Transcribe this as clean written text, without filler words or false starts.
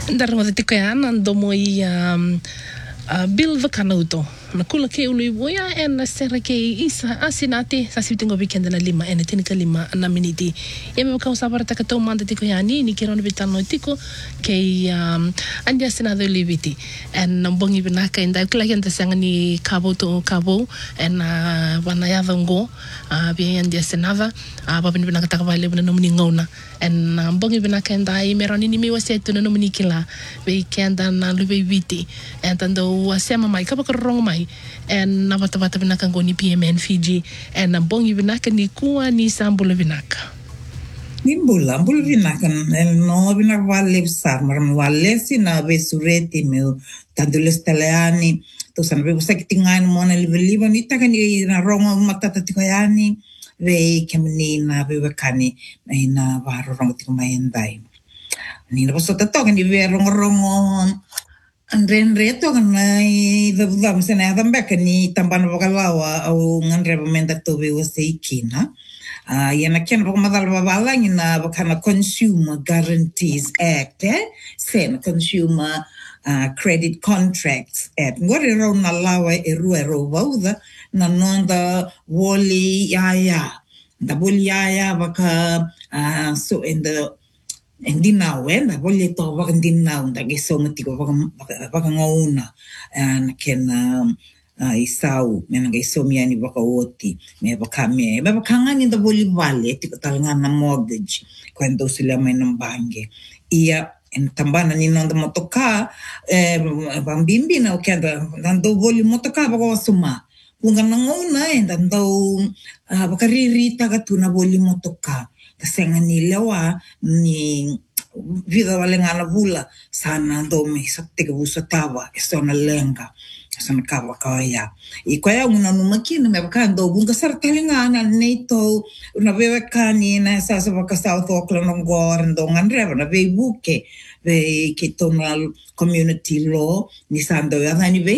Darmo de Ticoyana, domo i Bill Vacanuto. Na kula ke ului voia e na sera ke isa asinate sa sitingo weekend na lima e na tinika lima na miniti. E me wakau sabara taka tau manda tiko yani ni kira ona bitano tiko ke andi asinado liviti. En mbongi binaka inda kila kenta sanga ni kabo to kabo en wanayava ngo bi andi asinava babini binaka taka vale bina nomini ngona. En mbongi binaka inda I meroni ni mi wasetu na nomini kila be kenda na lube viti. En tando wasema mai kabaka rongo mai en na bata binaka ngoni PMN Fiji en na bongi binaka ni kuwa ni sambula binaka ni bula binaka no binaka wale besar maram wale si na besureti meu tandules taleani to san be busa kitingan mona liva ni taka ni na rongo matata tikoyani ve kemni na be wakani na varo rongo tikomayendai ni na bosa toka ni ve rongo Andre to na the msena thambeka ni tambana bakalawa au ngandreba menda tobe waseikina yana ken ro madal babala na bakana Consumer Guarantees Act sen Consumer Credit Contracts Act ngore ro na lawa e ruero vauda na nonda woli yaya da woli yaya baka so in the Endinau na volle to waka endinau da ke so matiko waka ngauna na ken isau mena ke so miani waka oti me waka ngani da volle vale tiko talanga na mortgage quando sila mai na bange ia en tambana ni nanda motoka bambimbi na okenda dando volle motoka waka suma kunga ngauna dando waka riri taga tuna volle motoka senga ni lewa ni vida vale ngana vula sana dome sakte busa tava sona lenga sona kava kaya I kaya una numakina me bakando bunga sartalingana neto una bebe kani na sa baka South Auckland ngor ndongan reva na be buke be kitonal community law ni sando ya ni